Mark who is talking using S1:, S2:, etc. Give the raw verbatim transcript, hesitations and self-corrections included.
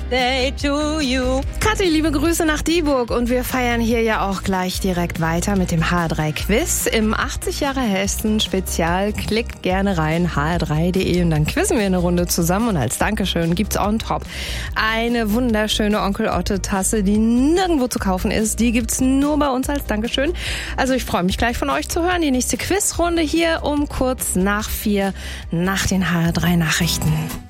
S1: Birthday to you.
S2: Kathi, liebe Grüße nach Dieburg und wir feiern hier ja auch gleich direkt weiter mit dem H R drei Quiz im achtzig Jahre Hessen Spezial. Klickt gerne rein, h r drei punkt d e und dann quizzen wir eine Runde zusammen und als Dankeschön gibt's on top eine wunderschöne Onkel Otte Tasse, die nirgendwo zu kaufen ist. Die gibt's nur bei uns als Dankeschön. Also ich freue mich gleich von euch zu hören. Die nächste Quizrunde hier um kurz nach vier nach den H R drei Nachrichten.